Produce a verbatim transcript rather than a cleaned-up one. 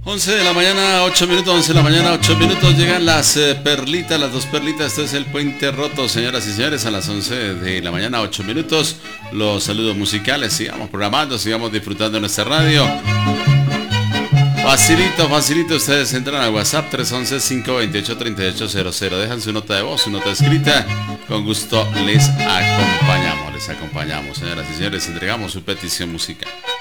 once de la mañana, ocho minutos, once de la mañana, ocho minutos, llegan las eh, perlitas, las dos perlitas, esto es el Puente Roto, señoras y señores, a las once de la mañana, ocho minutos, los saludos musicales, sigamos programando, sigamos disfrutando de nuestra radio. Facilito, facilito, ustedes entran a WhatsApp tres once, cinco veintiocho, treinta y ocho cero cero, dejan su nota de voz, su nota escrita, con gusto les acompañamos, les acompañamos, señoras y señores, entregamos su petición musical.